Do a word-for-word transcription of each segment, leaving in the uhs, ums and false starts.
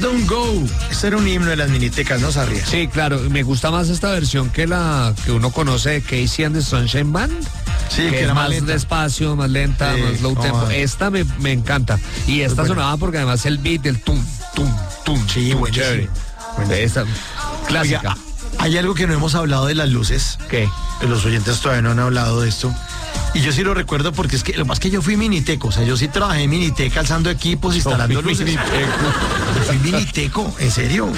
Don't Go. Este era un himno de las minitecas, ¿no, Sarria? Sí, claro. Me gusta más esta versión que la que uno conoce de Casey and the Sunshine Band. Sí, que, que es era más más lenta. despacio, más lenta, Sí, más low oh, tempo. ah. Esta me, me encanta. Y esta bueno. sonaba porque además el beat, el tum, tum, tum. Sí, tum, buenísimo. chévere. Buenísimo. Esta, clásica. Oiga, hay algo que no hemos hablado de las luces. ¿Qué? Los oyentes todavía no han hablado de esto. Y yo sí lo recuerdo porque es que lo más que yo fui miniteco. O sea, yo sí trabajé en Miniteca alzando equipos, instalando luces. Yo fui miniteco, en serio.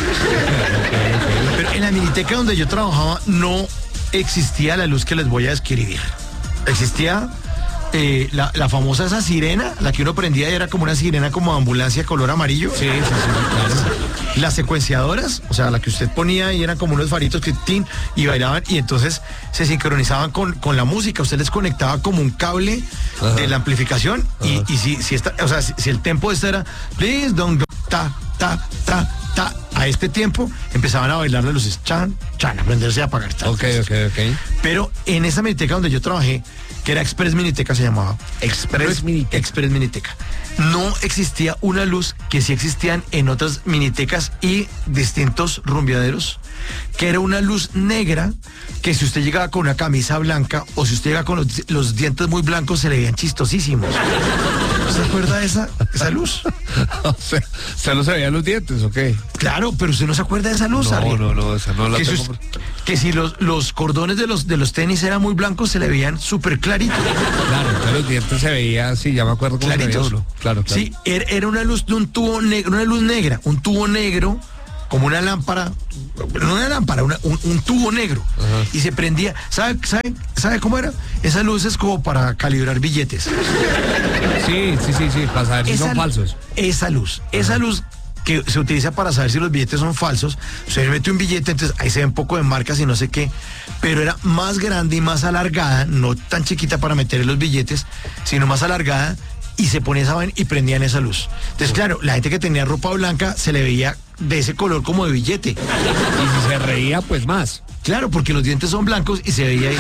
Pero en la Miniteca donde yo trabajaba no existía la luz que les voy a describir. Existía eh, la, la famosa esa sirena, la que uno prendía y era como una sirena como de ambulancia color amarillo. Sí, sí, sí, claro. Las secuenciadoras, o sea, la que usted ponía y eran como unos faritos que tin, y bailaban y entonces se sincronizaban con, con la música. Usted les conectaba como un cable Ajá. de la amplificación y, Ajá. y si, si, esta, o sea, si, si el tempo de esta era please don't go, ta, ta, ta, ta, a este tiempo empezaban a bailar las luces, chan, chan, a prenderse y a apagar. Tan, Ok, ok, ok. Pero en esa miniteca donde yo trabajé, que era Express Miniteca se llamaba. Express Miniteca. Express Miniteca. No existía una luz que sí existían en otras minitecas y distintos rumbeaderos, que era una luz negra que si usted llegaba con una camisa blanca o si usted llegaba con los, los dientes muy blancos se le veían chistosísimos. ¿Se acuerda de esa, esa luz? O sea, ¿se no se veían los dientes o qué? Claro, pero usted no se acuerda de esa luz, No, Harry. no, no, esa no la que, si, tengo. us- que si los, los cordones de los, de los tenis eran muy blancos, se le veían súper claritos. Claro, entonces los dientes se veía, sí, ya me acuerdo cómo se veía Claritos. uno. Claro, claro. Sí, era, era una luz de un tubo negro, una luz negra, un tubo negro, como una lámpara, no una lámpara, una- un, un tubo negro. Ajá. Y se prendía, ¿sabe, sabe, ¿sabe cómo era? Esas luces como para calibrar billetes. Sí, sí, sí, sí, para saber si Esa son lu- falsos. Esa luz, esa luz que se utiliza para saber si los billetes son falsos. Usted mete un billete, entonces ahí se ve un poco de marcas y no sé qué, pero era más grande y más alargada, no tan chiquita para meter en los billetes, sino más alargada, y se ponía esa vaina y prendían esa luz. Entonces, claro, la gente que tenía ropa blanca se le veía de ese color como de billete. Y si se reía, pues más. Claro, porque los dientes son blancos y se veía ahí.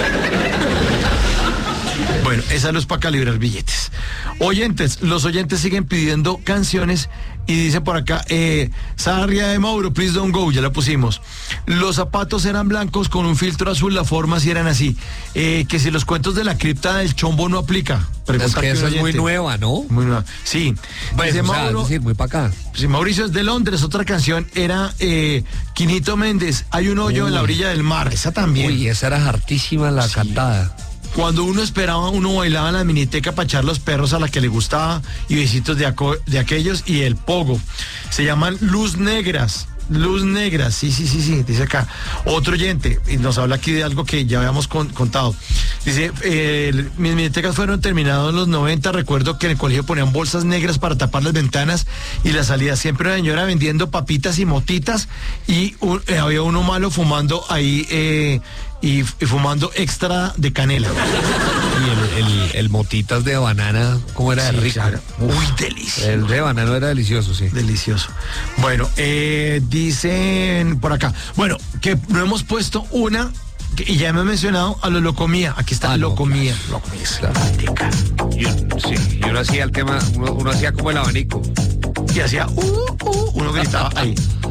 Bueno, esa luz para calibrar billetes. Oyentes, los oyentes siguen pidiendo canciones y dice por acá, eh, Sarria de Mauro, please don't go, ya la pusimos. Los zapatos eran blancos con un filtro azul, las formas sí eran así. Eh, que si los cuentos de la cripta del chombo no aplica. Pregunta Es que aquí un esa es muy oyente. nueva, ¿no? Muy nueva. Sí. Pues, Dice o sea, Mauro, es decir, muy para acá. sí, Mauricio es de Londres, otra canción era eh, Quinito Méndez, hay un hoyo Uy. en la orilla del mar, esa también. Uy, esa era hartísima la Sí. cantada. Cuando uno esperaba, uno bailaba en la miniteca para echar los perros a la que le gustaba y besitos de, aco- de aquellos y el pogo. Se llaman luz negras. Luz negras, sí, sí, sí, sí, dice acá. Otro oyente, y nos habla aquí de algo que ya habíamos con- contado. Dice, eh, el- mis minitecas fueron terminadas en los noventa, recuerdo que en el colegio ponían bolsas negras para tapar las ventanas y la salida siempre una señora vendiendo papitas y motitas y un- eh, había uno malo fumando ahí eh, y, y fumando extra de canela. Y el, el, el motitas de banana, ¿cómo era de Sí, rico? claro. Uy, delicioso. El de banana era delicioso, sí. Delicioso. Bueno, eh, dicen por acá. Bueno, que no hemos puesto una, que- y ya hemos mencionado a lo locomía. Aquí está Ah, no, locomía. claro. Locomía es Claro. fantástica. Y un- sí, y uno hacía el tema, uno, uno hacía como el abanico. Y hacía, uh, uh, uno gritaba ahí.